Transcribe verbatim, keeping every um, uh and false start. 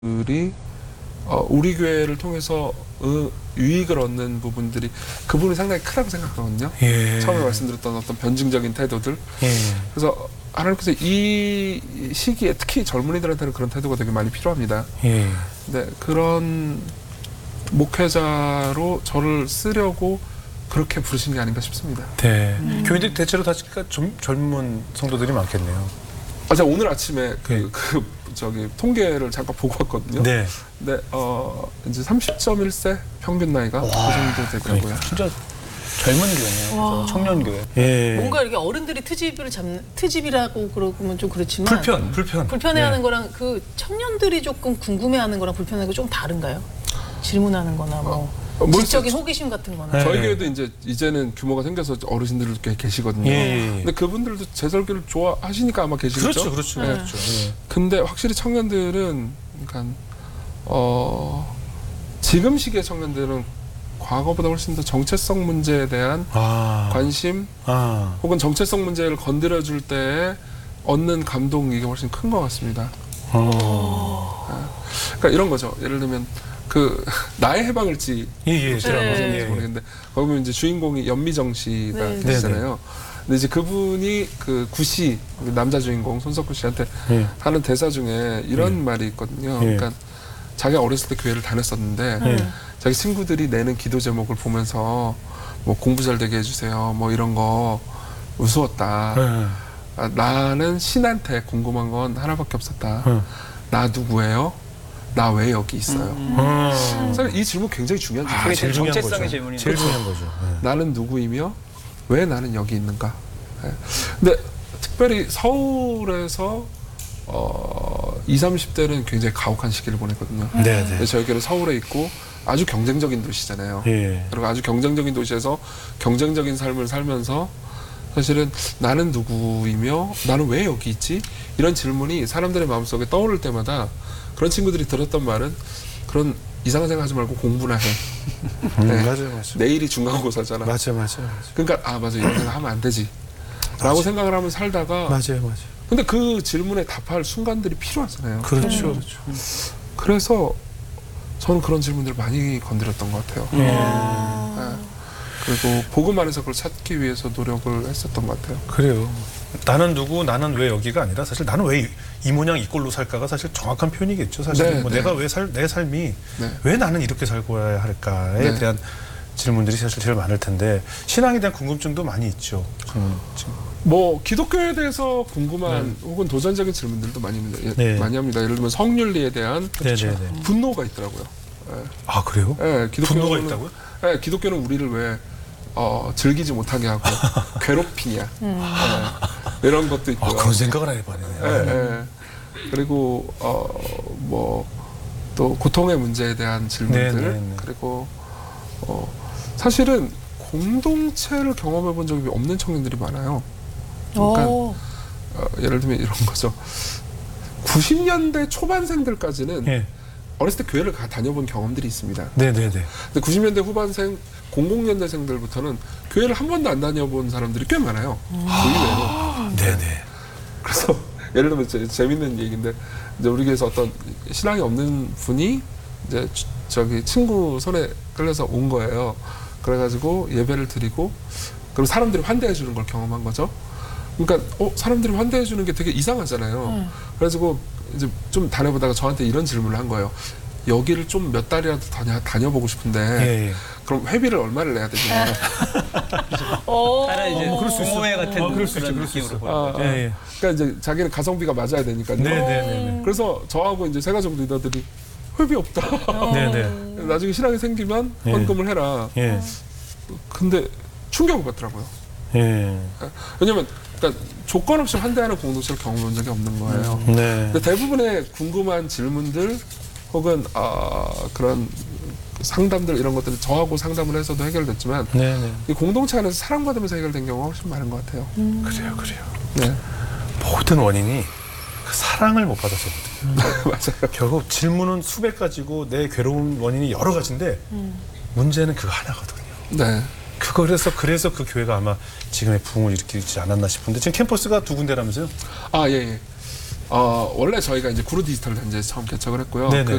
들이 어, 우리 교회를 통해서 어, 유익을 얻는 부분들이 그 부분이 상당히 크다고 생각하거든요. 예. 처음에 말씀드렸던 어떤 변증적인 태도들. 예. 그래서 하나님께서 이 시기에 특히 젊은이들한테는 그런 태도가 되게 많이 필요합니다. 예. 네, 그런 목회자로 저를 쓰려고 그렇게 부르신 게 아닌가 싶습니다. 네. 음. 교회들이 대체로 다 좀 젊은 성도들이 많겠네요. 아, 제가 오늘 아침에 그, 네. 그 저기 통계를 잠깐 보고 왔거든요. 네. 네, 어 이제 삼십 점 일 세 평균 나이가 그 정도 되더라고요. 진짜 젊은 교회네요. 청년 교회. 예. 뭔가 이렇게 어른들이 트집을 잡는 트집이라고 그러면 좀 그렇지만 불편, 불편. 불편해하는 네. 거랑 그 청년들이 조금 궁금해하는 거랑 불편해하는 거 좀 다른가요? 질문하는 거나 뭐 어, 지적인 호기심 같은 거나. 네. 저희 교회도 이제 이제는 규모가 생겨서 어르신들 꽤 계시거든요. 예, 예, 예. 근데 그분들도 제 설교를 좋아하시니까 아마 계시겠죠. 그렇죠, 그렇죠, 네. 그렇죠. 예. 근데 확실히 청년들은 그러니까 어 지금 시기의 청년들은 과거보다 훨씬 더 정체성 문제에 대한 아. 관심 아. 혹은 정체성 문제를 건드려줄 때 얻는 감동 이게 훨씬 큰 것 같습니다. 어. 그러니까 이런 거죠. 예를 들면 그 나의 해방일지 예, 예. 혹시 드라마. 보셨는지 예, 예. 모르겠는데 거기 보면 이제 주인공이 연미정 씨가 네. 계시잖아요. 근데 이제 그분이 그 구씨 남자 주인공 손석구 씨한테 예. 하는 대사 중에 이런 예. 말이 있거든요. 예. 그러니까 자기가 어렸을 때 교회를 다녔었는데 예. 자기 친구들이 내는 기도 제목을 보면서 뭐 공부 잘 되게 해주세요. 뭐 이런 거 우스웠다. 예. 아, 나는 신한테 궁금한 건 하나밖에 없었다. 예. 나 누구예요? 나 왜 여기 있어요? 음. 사실 이 질문 굉장히 중요한 질문이에요. 아, 그게 제일 제일 중요한 정체성의 거죠. 질문인 제일 거죠. 중요한 거죠. 예. 나는 누구이며 왜 나는 여기 있는가? 예. 근데 특별히 서울에서 어, 이십, 삼십 대는 굉장히 가혹한 시기를 보냈거든요. 네, 네. 저희 교회는 서울에 있고 아주 경쟁적인 도시잖아요. 예. 그리고 아주 경쟁적인 도시에서 경쟁적인 삶을 살면서 사실은 나는 누구이며 나는 왜 여기 있지? 이런 질문이 사람들의 마음속에 떠오를 때마다 그런 친구들이 들었던 말은 그런 이상한 생각 하지 말고 공부나 해. 음, 네. 맞아요, 맞아요. 내일이 중간고사잖아. 맞아요, 맞아요, 맞아요. 그러니까 아 맞아 이런 생각 하면 안 되지. 라고 맞아. 생각을 하면 살다가 맞아요, 맞아요. 근데 그 질문에 답할 순간들이 필요하잖아요. 그렇죠, 그렇죠. 그래서 저는 그런 질문들을 많이 건드렸던 것 같아요. 예. 아. 네. 그리고 복음 안에서 그걸 찾기 위해서 노력을 했었던 것 같아요. 그래요. 나는 누구, 나는 왜 여기가 아니라 사실 나는 왜 이 모양 이 꼴로 살까가 사실 정확한 표현이겠죠. 사실 네, 뭐 네. 내가 왜 살, 내 삶이 네. 왜 나는 이렇게 살고야 할까에 네. 대한 질문들이 사실 제일 많을 텐데 신앙에 대한 궁금증도 많이 있죠. 음, 지금. 뭐 기독교에 대해서 궁금한 혹은 도전적인 질문들도 많이 합니다. 예, 네. 많이 합니다. 예를 들면 성윤리에 대한 네, 네, 네. 분노가 있더라고요. 아 그래요? 예, 기독교는, 분노가 있다고요? 예, 기독교는 우리를 왜 어, 즐기지 못하게 하고 괴롭히냐 예, 이런 것도 있고요. 아 그런 생각을 안 해봤네요. 예, 예. 그리고 어, 뭐 또 고통의 문제에 대한 질문들 네, 네, 네. 그리고 어, 사실은 공동체를 경험해 본 적이 없는 청년들이 많아요. 그러니까 오. 어, 예를 들면 이런 거죠. 구십 년대 초반생들까지는 예. 어렸을 때 교회를 가, 다녀본 경험들이 있습니다. 네, 네, 네. 근데 구십 년대 후반생, 공공 년대생들부터는 교회를 한 번도 안 다녀본 사람들이 꽤 많아요. 의외로. 네, 네. 그래서 예를 들면 제, 재밌는 얘기인데 이제 우리 교회에서 어떤 신앙이 없는 분이 이제 주- 저기 친구 손에 끌려서 온 거예요. 그래가지고 예배를 드리고 그리고 사람들이 환대해 주는 걸 경험한 거죠. 그러니까 어 사람들이 환대해 주는 게 되게 이상하잖아요. 음. 그래가지고 이제 좀 다녀보다가 저한테 이런 질문을 한 거예요. 여기를 좀 몇 달이라도 다녀 다녀보고 싶은데 예, 예. 그럼 회비를 얼마를 내야 되냐? 오. 따라 이제 어, 그럴 수 있어. 동호회 같은 어, 그럴 수 있죠, 그런 그럴 수 느낌으로 있어. 보는 아, 거죠. 아. 예, 예. 그러니까 이제 자기는 가성비가 맞아야 되니까요. 네, 네, 네, 네. 그래서 저하고 이제 세 가족 리더들이 회비 없다. 네, 네. 나중에 신앙이 생기면 예. 헌금을 해라. 예. 근데 충격을 받더라고요. 예. 왜냐면 그러니까 조건 없이 환대하는 공동체를 경험해 본 적이 없는 거예요. 네. 근데 대부분의 궁금한 질문들 혹은 아, 그런 상담들 이런 것들이 저하고 상담을 해서도 해결됐지만 네, 네. 이 공동체 안에서 사랑받으면서 해결된 경우가 훨씬 많은 것 같아요. 그래요, 그래요. 네. 모든 원인이 그 사랑을 못 받아서거든요. 맞아요. 결국 질문은 수백 가지고 내 괴로운 원인이 여러 가지인데 문제는 그거 하나거든요. 네. 그거 그래서 그래서 그 교회가 아마 지금의 부흥을 일으키지 않았나 싶은데 지금 캠퍼스가 두 군데라면서요? 아, 예, 예. 어, 원래 저희가 이제 구루 디지털 단지에서 처음 개척을 했고요. 네네. 그